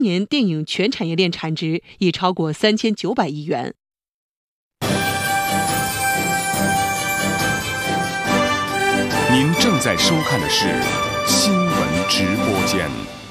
年电影全产业链产值已超过3900亿元。 您正在收看的是新闻直播间。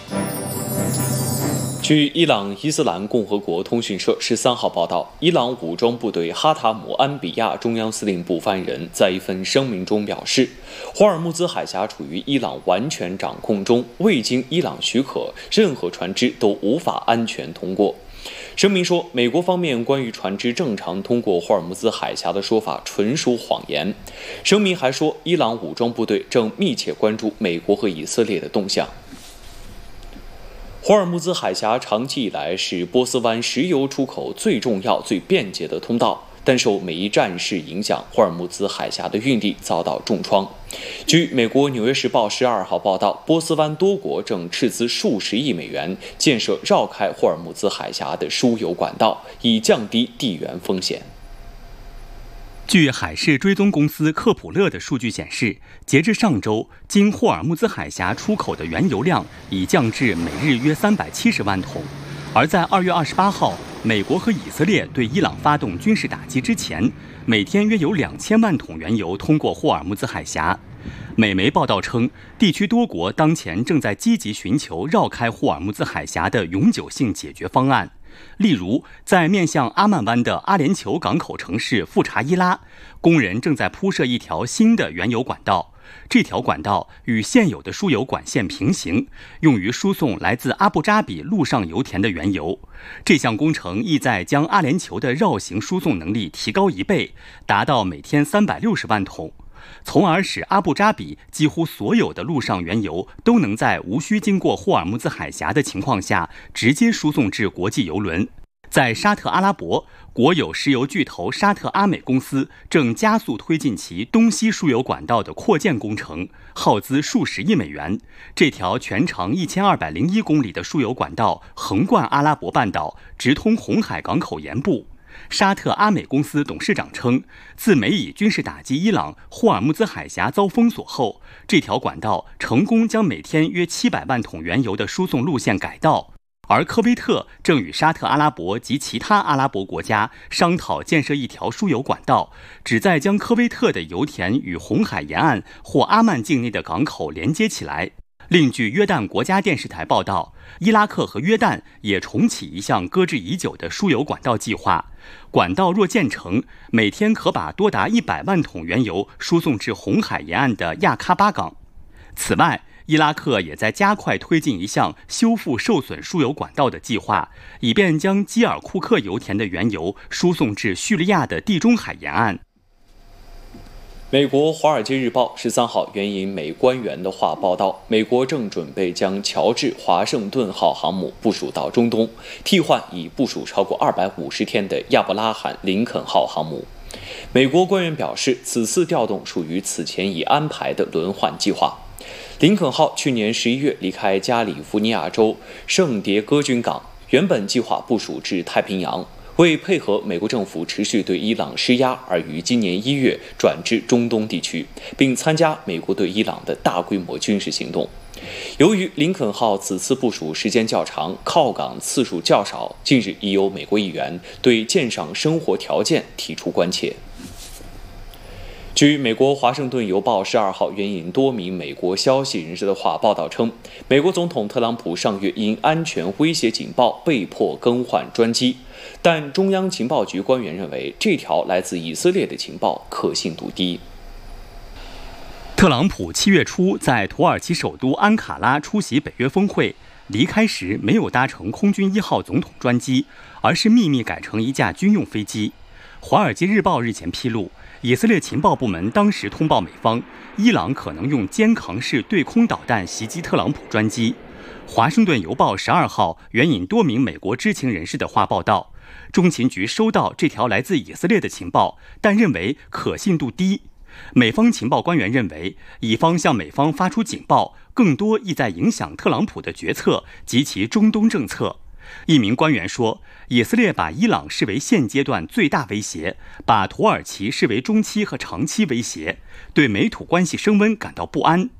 据伊朗伊斯兰共和国通讯社13号报道，伊朗武装部队哈塔姆安比亚中央司令部发言人在一份声明中表示，霍尔木兹海峡处于伊朗完全掌控中，未经伊朗许可，任何船只都无法安全通过。声明说，美国方面关于船只正常通过霍尔木兹海峡的说法纯属谎言。声明还说，伊朗武装部队正密切关注美国和以色列的动向。霍尔木兹海峡长期以来是波斯湾石油出口最重要、最便捷的通道，但受美伊战事影响，霍尔木兹海峡的运力遭到重创。据美国《纽约时报》12号报道，波斯湾多国正斥资数十亿美元建设绕开霍尔木兹海峡的输油管道，以降低地缘风险。 据海事追踪公司科普勒的数据显示，截至上周，经霍尔木兹海峡出口的原油量已降至每日约370万桶。而在2月28号，美国和以色列对伊朗发动军事打击之前，每天约有2000万桶原油通过霍尔木兹海峡。美媒报道称，地区多国当前正在积极寻求绕开霍尔木兹海峡的永久性解决方案。例如，在面向阿曼湾的阿联酋港口城市富查伊拉，工人正在铺设一条新的原油管道。这条管道与现有的输油管线平行，用于输送来自阿布扎比陆上油田的原油。这项工程意在将阿联酋的绕行输送能力提高1倍，达到每天360万桶，从而使阿布扎比几乎所有的陆上原油都能在无需经过霍尔木兹海峡的情况下直接输送至国际油轮。在沙特阿拉伯，国有石油巨头沙特阿美公司正加速推进其东西输油管道的扩建工程，耗资数十亿美元。这条全长1201公里的输油管道横贯阿拉伯半岛，直通红海港口沿部。沙特阿美公司董事长称，自美以军事打击伊朗，霍尔木兹海峡遭封锁后，这条管道成功将每天约700万桶原油的输送路线改道。而科威特正与沙特阿拉伯及其他阿拉伯国家商讨建设一条输油管道，旨在将科威特的油田与红海沿岸或阿曼境内的港口连接起来。另据约旦国家电视台报道，伊拉克和约旦也重启一项搁置已久的输油管道计划。管道若建成，每天可把多达100万桶原油输送至红海沿岸的亚喀巴港。此外，伊拉克也在加快推进一项修复受损输油管道的计划，以便将基尔库克油田的原油输送至叙利亚的地中海沿岸。 美国《华尔街日报》13号援引美官员的话报道，美国正准备将乔治·华盛顿号航母部署到中东，替换已部署超过250天的亚伯拉罕·林肯号航母。美国官员表示，此次调动属于此前已安排的轮换计划。林肯号去年11月离开加利福尼亚州圣迭戈军港，原本计划部署至太平洋，为配合美国政府持续对伊朗施压，而于今年1月转至中东地区，并参加美国对伊朗的大规模军事行动。由于林肯号此次部署时间较长，靠港次数较少，近日已有美国议员对舰上生活条件提出关切。据美国《华盛顿邮报》12号援引多名美国消息人士的话报道称，美国总统特朗普上月因安全威胁警报被迫更换专机，但中央情报局官员认为这条来自以色列的情报可信度低。 特朗普7月初在土耳其首都安卡拉出席北约峰会，离开时没有搭乘空军1号总统专机，而是秘密改乘一架军用飞机。《华尔街日报》日前披露，以色列情报部门当时通报美方，伊朗可能用肩扛式对空导弹袭击特朗普专机。《华盛顿邮报》12号援引多名美国知情人士的话报道，中情局收到这条来自以色列的情报，但认为可信度低。美方情报官员认为，以方向美方发出警报，更多意在影响特朗普的决策及其中东政策。一名官员说，以色列把伊朗视为现阶段最大威胁，把土耳其视为中期和长期威胁，对美土关系升温感到不安。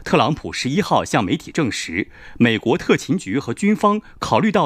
特朗普11号向媒体证实，美国特勤局和军方考虑到